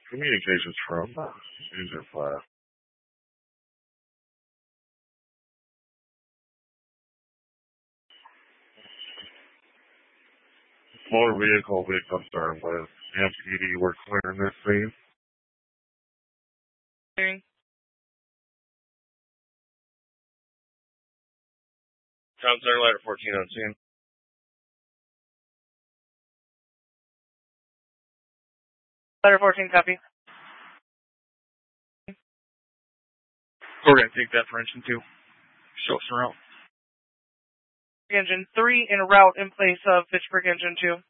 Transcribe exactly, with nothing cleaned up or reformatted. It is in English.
Communications from user file. Motor vehicle, vehicle concerned with M P D, we're clearing this scene. Clearing. Concern letter fourteen on scene. Letter fourteen, copy. We're going to take that for engine two. Show us around. Engine three en route in place of Fitchburg engine two.